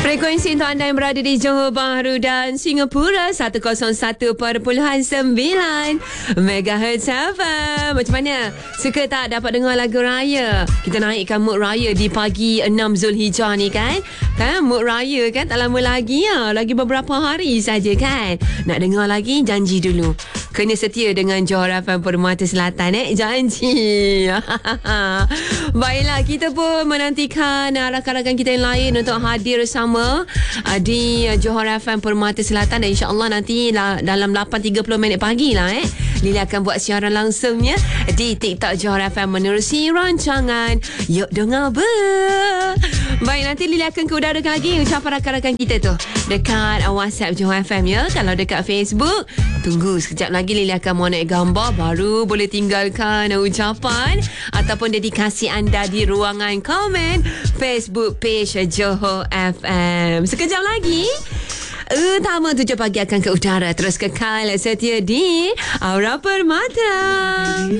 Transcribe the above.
Frekuensi untuk anda yang berada di Johor Bahru dan Singapura 101.9 MHz FM. Macam mana? Suka tak dapat dengar lagu raya? Kita naikkan mood raya di pagi 6 Zulhijjah ni kan? Mood raya kan tak lama lagi ya. Lagi beberapa hari saja kan? Nak dengar lagi? Janji dulu. Kena setia dengan Johor FM Permata Selatan janji. Baiklah, kita pun menantikan rakan-rakan kita yang lain untuk hadir sama di Johor FM Permata Selatan, dan insya-Allah nanti dalam 8.30 minit pagi lah Lily akan buat siaran langsungnya di TikTok Johor FM menerusi rancangan Yuk Dengar Baik, nanti Lily akan keudarakan lagi ucapan rakan-rakan kita tu dekat WhatsApp Johor FM ya. Kalau dekat Facebook, tunggu sekejap lagi Lily akan mau naik gambar, baru boleh tinggalkan ucapan ataupun dedikasi anda di ruangan komen Facebook page Johor FM. Sekejap lagi Utama 7 pagi akan ke udara. Terus kekal setia di Aura Permata.